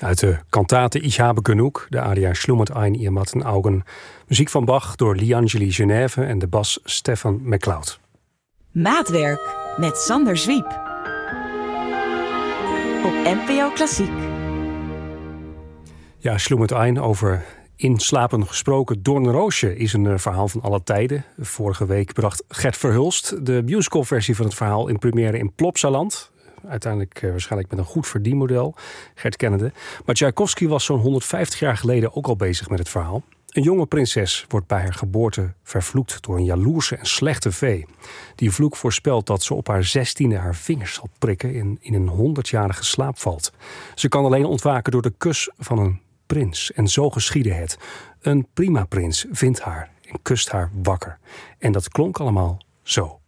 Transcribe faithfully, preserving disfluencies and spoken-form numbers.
Uit de kantate Ich habe genug, de aria Schlummert ein ihr matten Augen. Muziek van Bach door Liangeli Genève en de bas Stefan McLeod. Maatwerk met Sander Zwiep. Op N P O Klassiek. Ja, Schlummert ein over in slapen gesproken. Doornroosje is een uh, verhaal van alle tijden. Vorige week bracht Gert Verhulst de musicalversie van het verhaal in première in Plopsaland. Uiteindelijk uh, waarschijnlijk met een goed verdienmodel, Gert kennende. Maar Tchaikovsky was zo'n honderdvijftig jaar geleden ook al bezig met het verhaal. Een jonge prinses wordt bij haar geboorte vervloekt door een jaloerse en slechte vee. Die vloek voorspelt dat ze op haar zestiende haar vingers zal prikken en in een honderdjarige slaap valt. Ze kan alleen ontwaken door de kus van een prins. En zo geschiedde het. Een prima prins vindt haar en kust haar wakker. En dat klonk allemaal zo.